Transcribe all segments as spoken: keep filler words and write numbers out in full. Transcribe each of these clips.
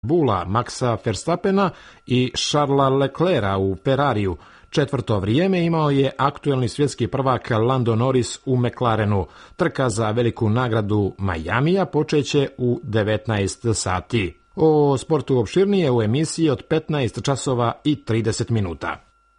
Bula Maxa Verstappena i Charlesa Leclerca u Ferrariju. Četvrto vrijeme imao je aktuelni svjetski prvak Lando Norris u McLarenu. Trka za veliku nagradu Majamija počeće u devetnaest sati. O sportu opširnije u emisiji od petnaest časova i trideset minuta.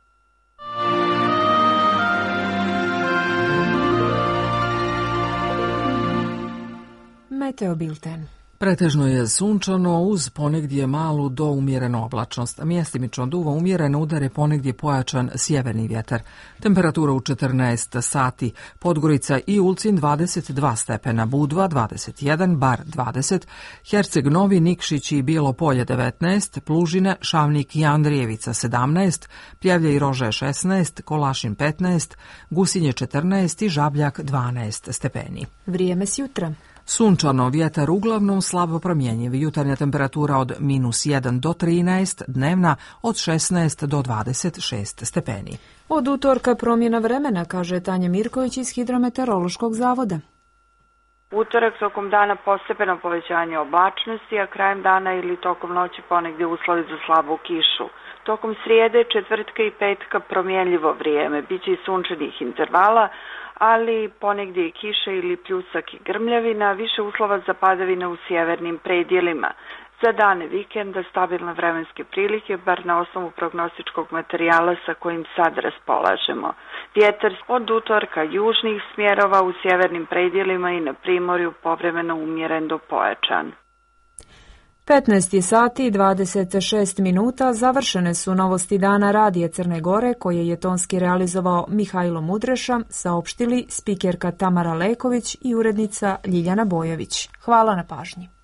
Meteo bilten. Pretežno je sunčano uz ponegdje malu do umjerenu oblačnost. Mjestimično duva umjereno udare ponegdje pojačan sjeverni vjetar. Temperatura u četrnaest sati. Podgorica i Ulcin dvadeset dva stepena, Budva dvadeset jedan, Bar dvadeset, Herceg Novi, Nikšić i Bijelo Polje devetnaest, Plužine, Šavnik i Andrijevica sedamnaest, Pljevlje i Rože šesnaest, Kolašin petnaest, Gusinje četrnaest i Žabljak dvanaest stepeni. Vrijeme s jutra. Sunčano, vjetar uglavnom slabo promjenjiv, jutarnja temperatura od minus jedan do trinaest, dnevna od šesnaest do dvadeset šest stepeni. Od utorka promjena vremena, kaže Tanja Mirković iz Hidrometeorološkog zavoda. Utorak tokom dana postepeno povećanje oblačnosti, a krajem dana ili tokom noći ponegdje uslovi za slabu kišu. Tokom srijede, četvrtka i petka promjenljivo vrijeme, bit će i sunčanih intervala, ali ponegdje i kiše ili pljusak i grmljavina, više uslova za padavine u sjevernim predjelima. Za dane vikenda stabilne vremenske prilike, bar na osnovu prognostičkog materijala sa kojim sad raspolažemo. Vjetar od utorka južnih smjerova u sjevernim predjelima i na primorju povremeno umjeren do pojačan. petnaest sati i dvadeset šest minuta, završene su novosti dana Radija Crne Gore koje je tonski realizovao Mihajlo Mudreša, saopštili spikerka Tamara Leković i urednica Ljiljana Bojović. Hvala na pažnji.